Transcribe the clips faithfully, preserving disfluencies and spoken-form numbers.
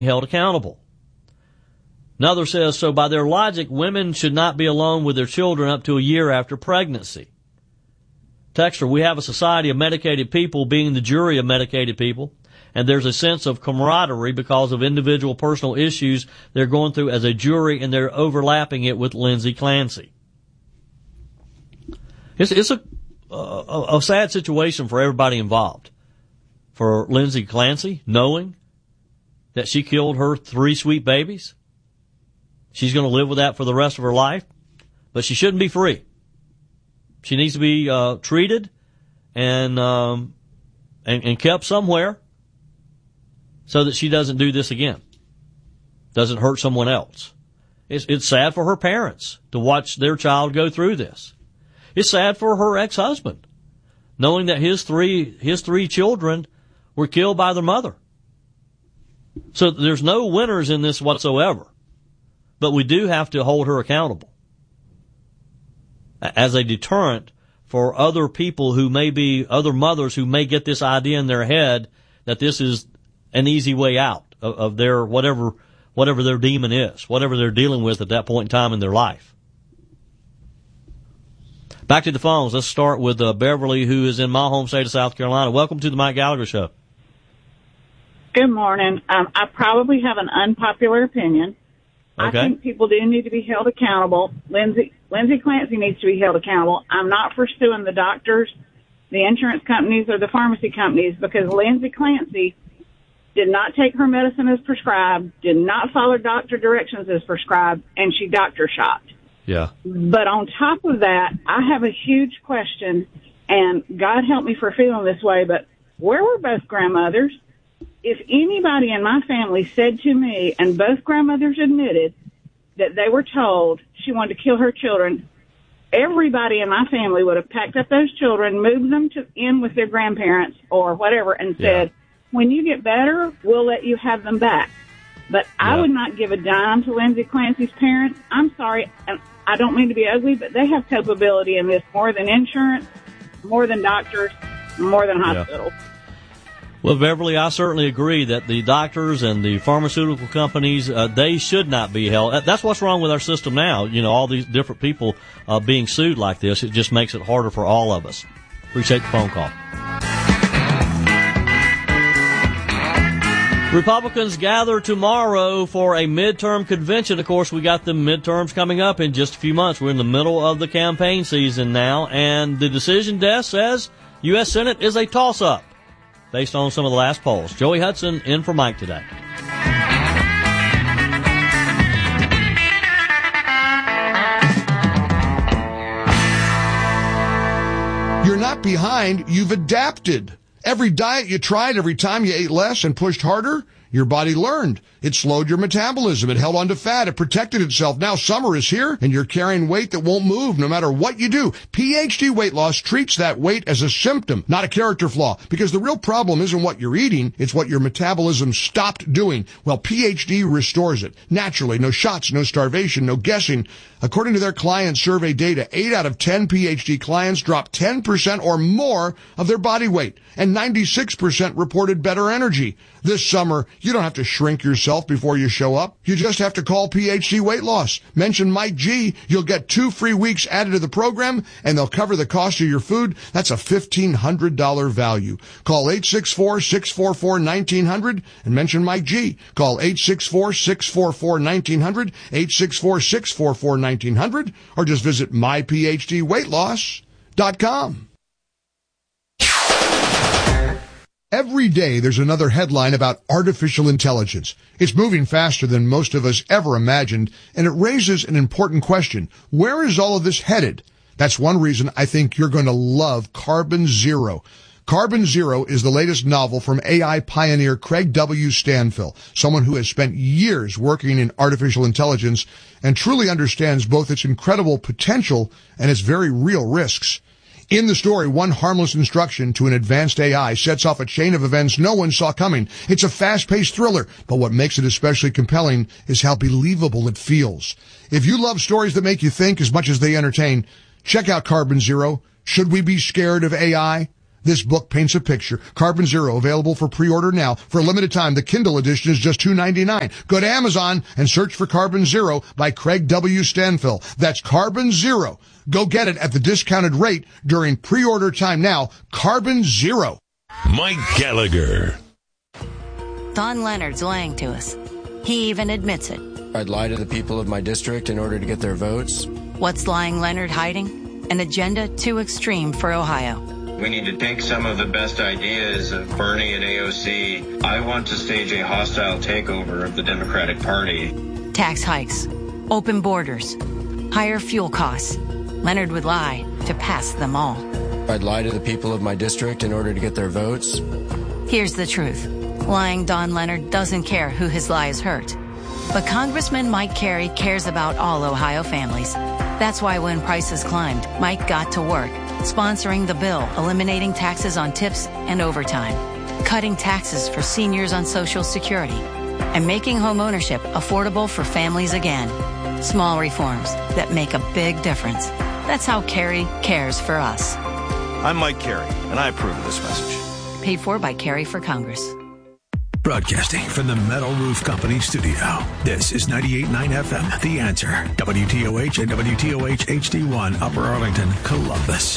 held accountable. Another says, so by their logic, women should not be alone with their children up to a year after pregnancy. Texter, we have a society of medicated people being the jury of medicated people, and there's a sense of camaraderie because of individual personal issues they're going through as a jury, and they're overlapping it with Lindsay Clancy. It's, it's a, a, a sad situation for everybody involved. For Lindsay Clancy, knowing that she killed her three sweet babies. She's going to live with that for the rest of her life, but she shouldn't be free. She needs to be uh, treated and, um, and and kept somewhere so that she doesn't do this again, doesn't hurt someone else. It's, it's sad for her parents to watch their child go through this. It's sad for her ex-husband, knowing that his three his three children were killed by their mother. So there's no winners in this whatsoever. But we do have to hold her accountable as a deterrent for other people who may be, other mothers who may get this idea in their head that this is an easy way out of, of their, whatever, whatever their demon is, whatever they're dealing with at that point in time in their life. Back to the phones. Let's start with uh, Beverly, who is in my home state of South Carolina. Welcome to the Mike Gallagher Show. Good morning. Um, I probably have an unpopular opinion. Okay. I think people do need to be held accountable. Lindsay, Lindsay Clancy needs to be held accountable. I'm not for suing the doctors, the insurance companies, or the pharmacy companies because Lindsay Clancy did not take her medicine as prescribed, did not follow doctor directions as prescribed, and she doctor shopped. Yeah. But on top of that, I have a huge question, and God help me for feeling this way, but where were both grandmothers? If anybody in my family said to me, and both grandmothers admitted, that they were told she wanted to kill her children, everybody in my family would have packed up those children, moved them to in with their grandparents or whatever, and said, yeah. when you get better, we'll let you have them back. But I yeah. would not give a dime to Lindsay Clancy's parents. I'm sorry, and I don't mean to be ugly, but they have culpability in this more than insurance, more than doctors, more than hospitals. Yeah. Well, Beverly, I certainly agree that the doctors and the pharmaceutical companies, uh, they should not be held. That's what's wrong with our system now. You know, all these different people uh, being sued like this. It just makes it harder for all of us. Appreciate the phone call. Republicans gather tomorrow for a midterm convention. Of course, we got the midterms coming up in just a few months. We're in the middle of the campaign season now, and the decision desk says U S Senate is a toss-up based on some of the last polls. Joey Hudson in for Mike today. You're not behind, you've adapted. Every diet you tried, every time you ate less and pushed harder, your body learned. It slowed your metabolism. It held on to fat. It protected itself. Now summer is here, and you're carrying weight that won't move no matter what you do. P H D Weight Loss treats that weight as a symptom, not a character flaw, because the real problem isn't what you're eating, it's what your metabolism stopped doing. Well, P H D restores it. Naturally, no shots, no starvation, no guessing. According to their client survey data, eight out of ten P H D clients dropped ten percent or more of their body weight, and ninety-six percent reported better energy. This summer, you don't have to shrink yourself before you show up. You just have to call P H D Weight Loss. Mention Mike G. You'll get two free weeks added to the program, and they'll cover the cost of your food. That's a fifteen hundred dollars value. Call eight six four, six four four, one nine zero zero and mention Mike G. Call eight six four, six four four, one nine zero zero, eight six four, six four four, one nine zero zero, or just visit my p h d weight loss dot com. Every day there's another headline about artificial intelligence. It's moving faster than most of us ever imagined, and it raises an important question. Where is all of this headed? That's one reason I think you're going to love Carbon Zero. Carbon Zero is the latest novel from A I pioneer Craig W. Stanfill, someone who has spent years working in artificial intelligence and truly understands both its incredible potential and its very real risks. In the story, one harmless instruction to an advanced A I sets off a chain of events no one saw coming. It's a fast-paced thriller, but what makes it especially compelling is how believable it feels. If you love stories that make you think as much as they entertain, check out Carbon Zero. Should we be scared of A I? This book paints a picture. Carbon Zero, available for pre-order now. For a limited time, the Kindle edition is just two dollars and ninety-nine cents. Go to Amazon and search for Carbon Zero by Craig W. Stanfill. That's Carbon Zero. Go get it at the discounted rate during pre-order time now. Carbon Zero. Mike Gallagher. Don Leonard's lying to us. He even admits it. I'd lie to the people of my district in order to get their votes. What's lying Leonard hiding? An agenda too extreme for Ohio. We need to take some of the best ideas of Bernie and A O C. I want to stage a hostile takeover of the Democratic Party. Tax hikes, open borders, higher fuel costs. Leonard would lie to pass them all. I'd lie to the people of my district in order to get their votes. Here's the truth. Lying Don Leonard doesn't care who his lies hurt. But Congressman Mike Carey cares about all Ohio families. That's why when prices climbed, Mike got to work, sponsoring the bill, eliminating taxes on tips and overtime, cutting taxes for seniors on Social Security, and making homeownership affordable for families again. Small reforms that make a big difference. That's how Carey cares for us. I'm Mike Carey, and I approve of this message. Paid for by Carey for Congress. Broadcasting from the Metal Roof Company studio. This is ninety-eight point nine F M, The Answer. W T O H and W T O H H D one, Upper Arlington, Columbus.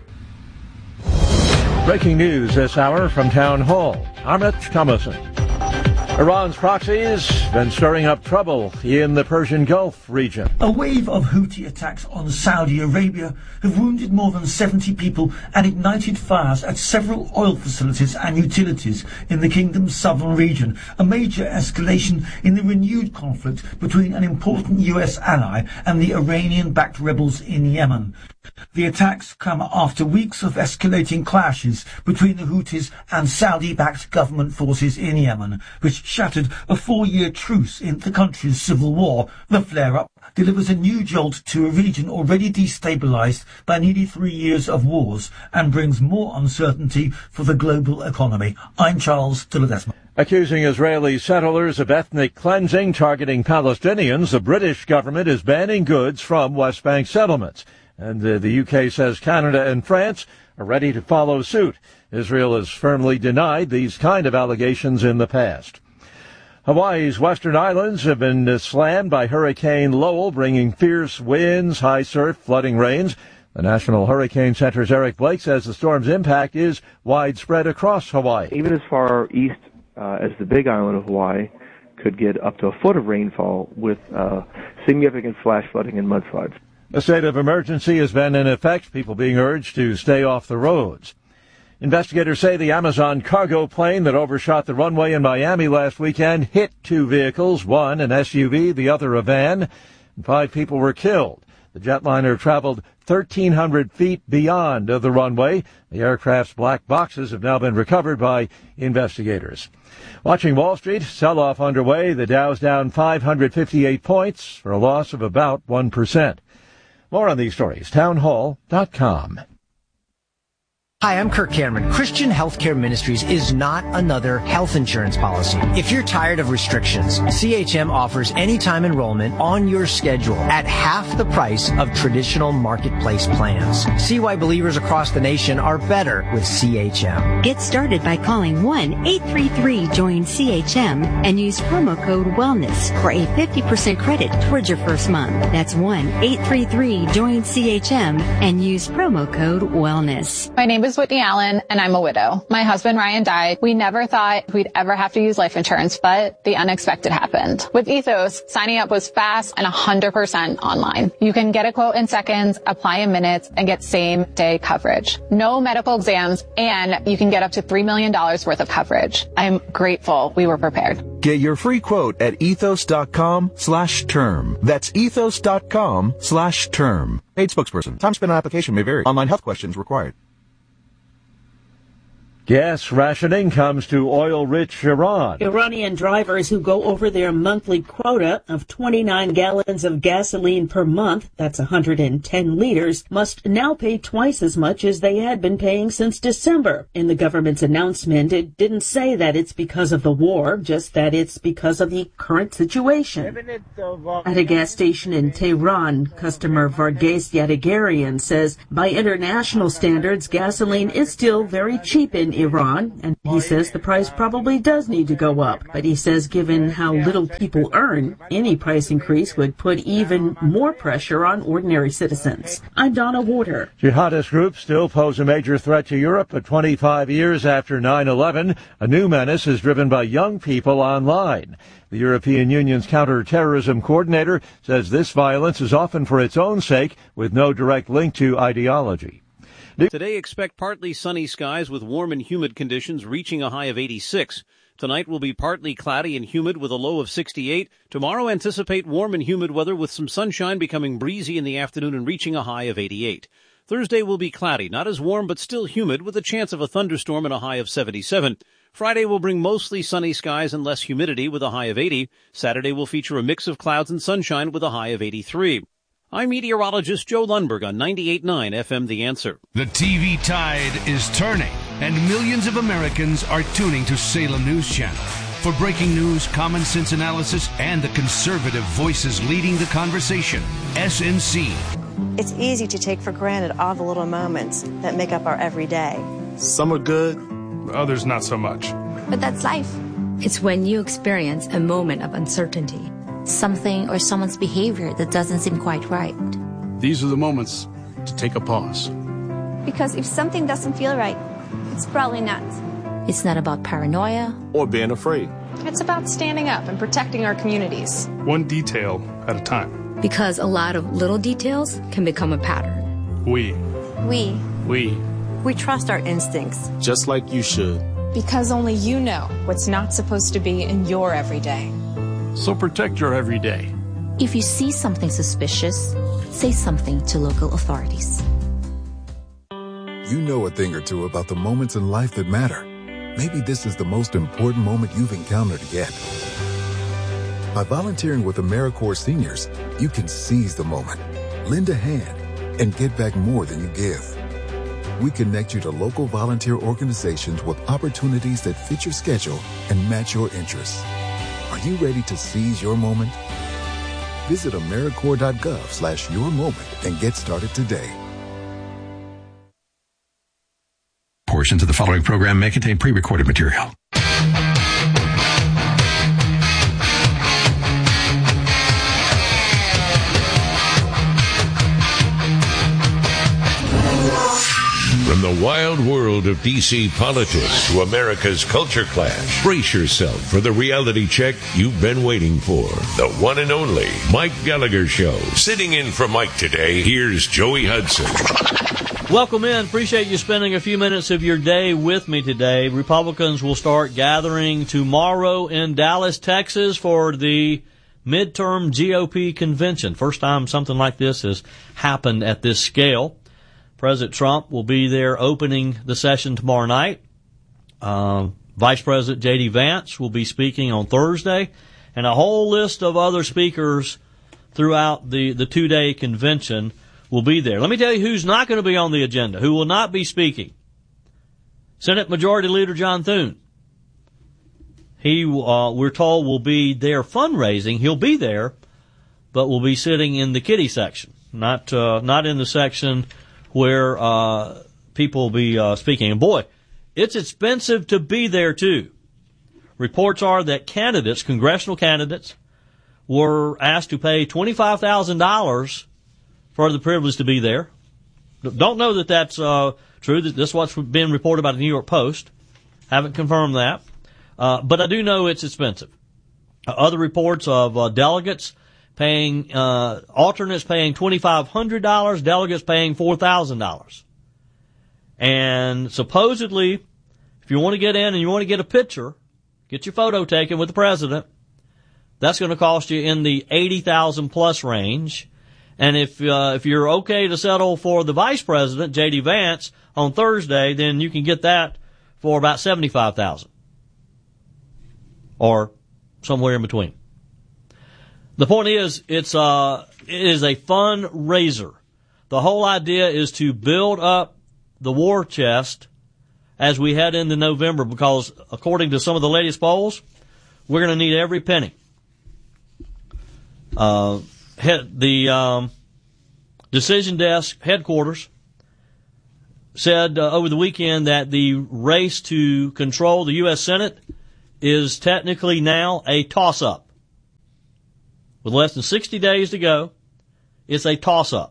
Breaking news this hour from Town Hall. I'm Rich Thomason. Iran's proxies been stirring up trouble in the Persian Gulf region. A wave of Houthi attacks on Saudi Arabia have wounded more than seventy people and ignited fires at several oil facilities and utilities in the kingdom's southern region, a major escalation in the renewed conflict between an important U S ally and the Iranian-backed rebels in Yemen. The attacks come after weeks of escalating clashes between the Houthis and Saudi-backed government forces in Yemen, which shattered a four-year truce in the country's civil war. The flare-up delivers a new jolt to a region already destabilized by nearly three years of wars and brings more uncertainty for the global economy. I'm Charles de Ledesma. Accusing Israeli settlers of ethnic cleansing targeting Palestinians, the British government is banning goods from West Bank settlements. And uh, the U K says Canada and France are ready to follow suit. Israel has firmly denied these kind of allegations in the past. Hawaii's western islands have been uh, slammed by Hurricane Lowell, bringing fierce winds, high surf, flooding rains. The National Hurricane Center's Eric Blake says the storm's impact is widespread across Hawaii. Even as far east uh, as the Big Island of Hawaii could get up to a foot of rainfall with uh, significant flash flooding and mudslides. A state of emergency has been in effect, people being urged to stay off the roads. Investigators say the Amazon cargo plane that overshot the runway in Miami last weekend hit two vehicles, one an S U V, the other a van, and five people were killed. The jetliner traveled thirteen hundred feet beyond the runway. The aircraft's black boxes have now been recovered by investigators. Watching Wall Street, sell-off underway. The Dow's down five hundred fifty-eight points for a loss of about one percent. More on these stories, townhall dot com. Hi, I'm Kirk Cameron. Christian Healthcare Ministries is not another health insurance policy. If you're tired of restrictions, C H M offers anytime enrollment on your schedule at half the price of traditional marketplace plans. See why believers across the nation are better with C H M. Get started by calling one eight three three join C H M and use promo code WELLNESS for a fifty percent credit towards your first month. That's one eight three three join C H M and use promo code WELLNESS. My name is Whitney Allen, and I'm a widow. My husband Ryan died. We never thought we'd ever have to use life insurance, but the unexpected happened. With Ethos, signing up was fast and one hundred percent online. You can get a quote in seconds, apply in minutes, and get same-day coverage. No medical exams, and you can get up to three million dollars worth of coverage. I'm grateful we were prepared. Get your free quote at ethos.com slash term. That's ethos.com slash term. Paid spokesperson. Time spent on application may vary. Online health questions required. Gas rationing comes to oil-rich Iran. Iranian drivers who go over their monthly quota of twenty-nine gallons of gasoline per month, that's one hundred ten liters, must now pay twice as much as they had been paying since December. In the government's announcement, it didn't say that it's because of the war, just that it's because of the current situation. At a gas station in Tehran, customer Varghese Yadagarian says by international standards, gasoline is still very cheap in Iran, and he says the price probably does need to go up. But he says given how little people earn, any price increase would put even more pressure on ordinary citizens. I'm Donna Warder. Jihadist groups still pose a major threat to Europe, but twenty-five years after nine eleven, a new menace is driven by young people online. The European Union's counter-terrorism coordinator says this violence is often for its own sake, with no direct link to ideology. Today, expect partly sunny skies with warm and humid conditions reaching a high of eighty-six. Tonight will be partly cloudy and humid with a low of sixty-eight. Tomorrow, anticipate warm and humid weather with some sunshine becoming breezy in the afternoon and reaching a high of eighty-eight. Thursday will be cloudy, not as warm but still humid with a chance of a thunderstorm and a high of seventy-seven. Friday will bring mostly sunny skies and less humidity with a high of eighty. Saturday will feature a mix of clouds and sunshine with a high of eighty-three. I'm meteorologist Joe Lundberg on ninety-eight point nine F M The Answer. The T V tide is turning, and millions of Americans are tuning to Salem News Channel. For breaking news, common sense analysis, and the conservative voices leading the conversation, S N C. It's easy to take for granted all the little moments that make up our everyday. Some are good, others not so much. But that's life. It's when you experience a moment of uncertainty. Something or someone's behavior that doesn't seem quite right. These are the moments to take a pause. Because if something doesn't feel right, it's probably not. It's not about paranoia or being afraid. It's about standing up and protecting our communities. One detail at a time. Because a lot of little details can become a pattern. We. We. We. We trust our instincts. Just like you should. Because only you know what's not supposed to be in your everyday. So protect your everyday. If you see something suspicious, say something to local authorities. You know a thing or two about the moments in life that matter. Maybe this is the most important moment you've encountered yet. By volunteering with AmeriCorps Seniors, you can seize the moment, lend a hand, and get back more than you give. We connect you to local volunteer organizations with opportunities that fit your schedule and match your interests. Are you ready to seize your moment? Visit AmeriCorps.gov slash your moment and get started today. Portions of the following program may contain pre-recorded material. From the wild world of D C politics to America's culture clash, brace yourself for the reality check you've been waiting for. The one and only Mike Gallagher Show. Sitting in for Mike today, here's Joey Hudson. Welcome in. Appreciate you spending a few minutes of your day with me today. Republicans will start gathering tomorrow in Dallas, Texas for the midterm G O P convention. First time something like this has happened at this scale. President Trump will be there opening the session tomorrow night. Uh, Vice President J D Vance will be speaking on Thursday, and a whole list of other speakers throughout the, the two-day convention will be there. Let me tell you who's not going to be on the agenda, who will not be speaking. Senate Majority Leader John Thune. He, uh, we're told, will be there fundraising. He'll be there, but will be sitting in the kiddie section, not uh, not in the section where uh people will be uh speaking. And boy, it's expensive to be there too. Reports are that candidates, congressional candidates, were asked to pay twenty-five thousand dollars for the privilege to be there. Don't know that that's uh true. This is what's been reported by the New York Post. Haven't confirmed that. Uh but I do know it's expensive. Uh, other reports of uh, delegates paying, uh, alternates paying twenty-five hundred dollars, delegates paying four thousand dollars. And supposedly, if you want to get in and you want to get a picture, get your photo taken with the president, that's going to cost you in the eighty thousand plus range. And if, uh, if you're okay to settle for the vice president, J D Vance, on Thursday, then you can get that for about seventy-five thousand, or somewhere in between. The point is, it's uh, it is a fundraiser. The whole idea is to build up the war chest as we head into November, because according to some of the latest polls, we're going to need every penny. Uh, the um, Decision Desk headquarters said uh, over the weekend that the race to control the U S Senate is technically now a toss-up. With less than sixty days to go, it's a toss-up.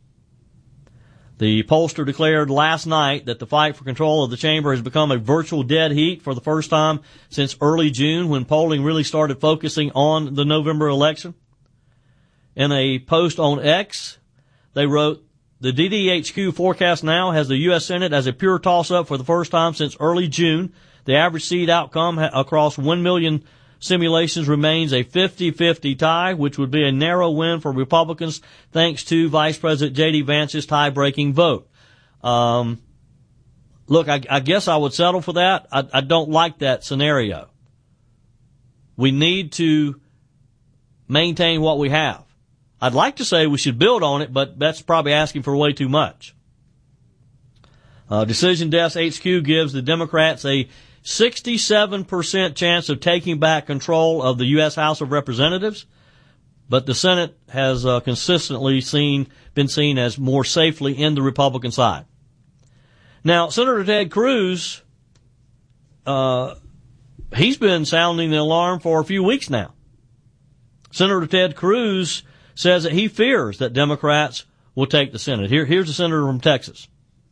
The pollster declared last night that the fight for control of the chamber has become a virtual dead heat for the first time since early June, when polling really started focusing on the November election. In a post on X, they wrote, "The D D H Q forecast now has the U S Senate as a pure toss-up for the first time since early June. The average seat outcome across one million simulations remains a fifty-fifty tie, which would be a narrow win for Republicans thanks to Vice President J D. Vance's tie-breaking vote." Um, look, I, I guess I would settle for that. I, I don't like that scenario. We need to maintain what we have. I'd like to say we should build on it, but that's probably asking for way too much. Uh, Decision Desk H Q gives the Democrats a sixty-seven percent chance of taking back control of the U S House of Representatives, but the Senate has uh, consistently seen been seen as more safely in the Republican side. Now, Senator Ted Cruz, uh, he's been sounding the alarm for a few weeks now. Senator Ted Cruz says that he fears that Democrats will take the Senate. Here, here's a senator from Texas.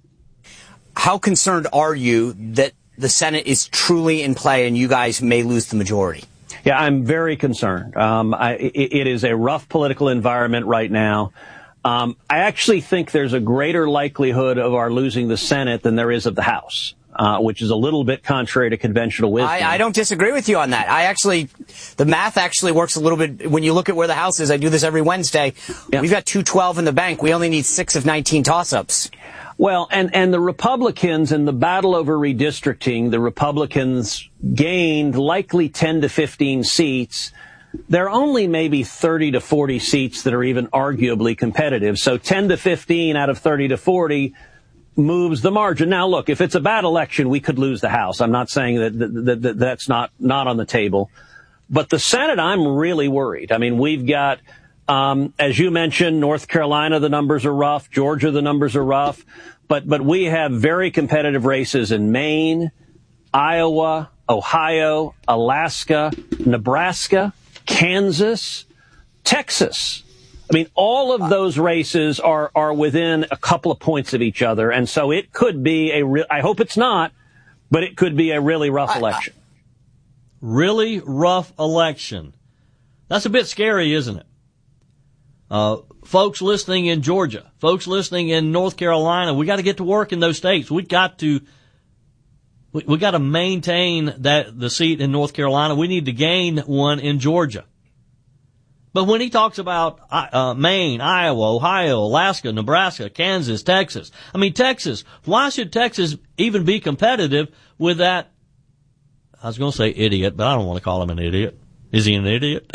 How concerned are you that the Senate is truly in play and you guys may lose the majority? Yeah, I'm very concerned. Um, I, it, it is a rough political environment right now. Um, I actually think there's a greater likelihood of our losing the Senate than there is of the House, uh, which is a little bit contrary to conventional wisdom. I, I don't disagree with you on that. I actually, the math actually works a little bit. When you look at where the House is, I do this every Wednesday. Yeah. We've got two twelve in the bank. We only need six of nineteen toss-ups. Well, and, and the Republicans in the battle over redistricting, the Republicans gained likely ten to fifteen seats. There are only maybe thirty to forty seats that are even arguably competitive. So ten to fifteen out of thirty to forty moves the margin. Now, look, if it's a bad election, we could lose the House. I'm not saying that, that, that that's not, not on the table. But the Senate, I'm really worried. I mean, we've got, Um, as you mentioned, North Carolina, the numbers are rough. Georgia, the numbers are rough. But, but we have very competitive races in Maine, Iowa, Ohio, Alaska, Nebraska, Kansas, Texas. I mean, all of those races are, are within a couple of points of each other. And so it could be a real, I hope it's not, but it could be a really rough election. Really rough election. That's a bit scary, isn't it? Uh, folks listening in Georgia, folks listening in North Carolina, we got to get to work in those states. We got to, we, we got to maintain that, the seat in North Carolina. We need to gain one in Georgia. But when he talks about, uh, Maine, Iowa, Ohio, Alaska, Nebraska, Kansas, Texas, I mean, Texas, why should Texas even be competitive with that? I was going to say idiot, but I don't want to call him an idiot. Is he an idiot?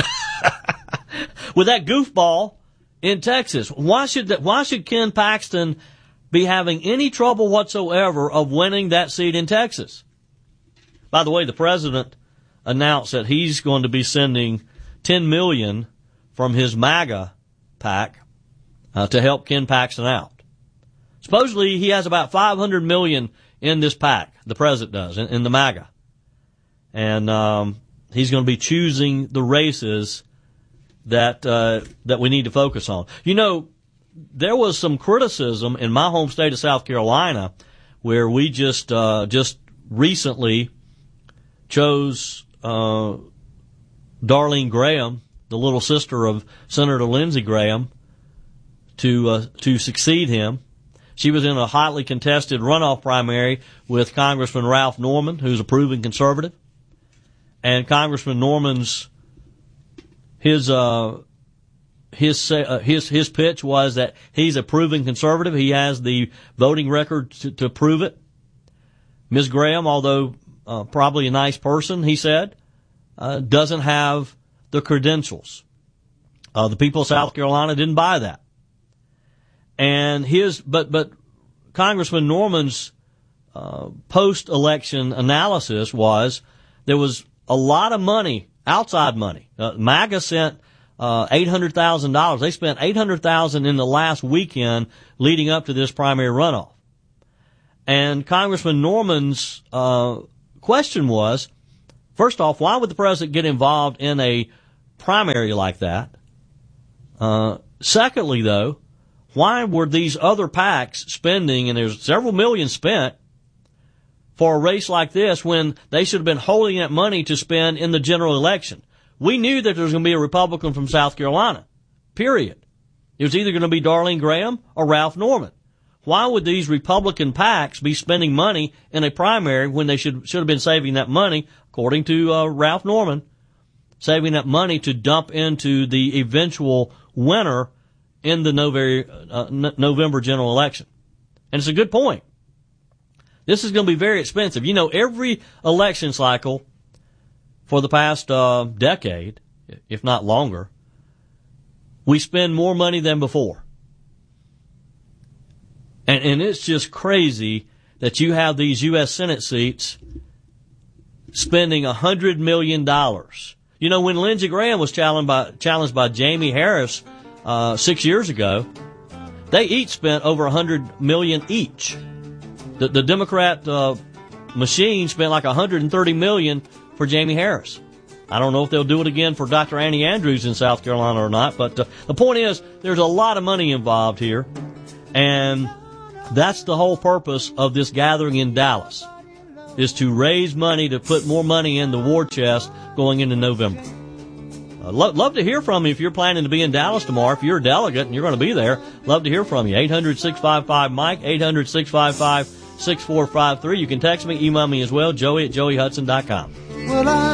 With that goofball in Texas, why should that, why should Ken Paxton be having any trouble whatsoever of winning that seat in Texas? By the way, the president announced that he's going to be sending ten million dollars from his MAGA PAC uh, to help Ken Paxton out. Supposedly, he has about five hundred million dollars in this PAC. The president does in, in the MAGA, and um, he's going to be choosing the races that uh, that we need to focus on. You know, there was some criticism in my home state of South Carolina, where we just uh, just recently chose uh, Darlene Graham, the little sister of Senator Lindsey Graham, to uh, to succeed him. She was in a hotly contested runoff primary with Congressman Ralph Norman, who's a proven conservative, and Congressman Norman's His uh his uh, his his pitch was that he's a proven conservative. He has the voting record to, to prove it. Miz Graham, although uh, probably a nice person, he said, uh, doesn't have the credentials. Uh, the people of South Carolina didn't buy that. And his, but, but Congressman Norman's, uh, post-election analysis was there was a lot of money, outside money. Uh, MAGA sent, uh, eight hundred thousand dollars. They spent eight hundred thousand dollars in the last weekend leading up to this primary runoff. And Congressman Norman's, uh, question was, first off, why would the president get involved in a primary like that? Uh, secondly, though, why were these other PACs spending, and there's several million spent, for a race like this when they should have been holding that money to spend in the general election? We knew that there was going to be a Republican from South Carolina, period. It was either going to be Darlene Graham or Ralph Norman. Why would these Republican PACs be spending money in a primary when they should should have been saving that money, according to uh, Ralph Norman, saving that money to dump into the eventual winner in the November, uh, November general election? And it's a good point. This is going to be very expensive. You know, every election cycle for the past uh, decade, if not longer, we spend more money than before. And, and it's just crazy that you have these U S Senate seats spending one hundred million dollars. You know, when Lindsey Graham was challenged by, challenged by Jamie Harris uh, six years ago, they each spent over one hundred million dollars each. The, the Democrat uh, machine spent like one hundred thirty million dollars for Jamie Harris. I don't know if they'll do it again for Doctor Annie Andrews in South Carolina or not, but uh, the point is there's a lot of money involved here, and that's the whole purpose of this gathering in Dallas, is to raise money to put more money in the war chest going into November. Uh, lo- love to hear from you if you're planning to be in Dallas tomorrow. If you're a delegate and you're going to be there, love to hear from you. eight hundred, six five five, Mike, eight hundred, six five five, six four five three. You can text me, email me as well, joey at joey hudson dot com. Well, I